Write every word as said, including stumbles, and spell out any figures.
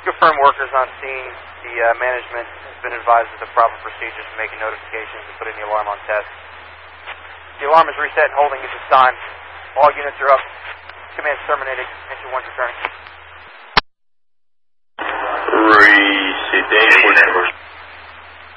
Confirm workers on scene. The uh, management has been advised of the proper procedures for making notifications and putting the alarm on test. The alarm is reset and holding at this time. All units are up. Command terminated. Engine one's returning.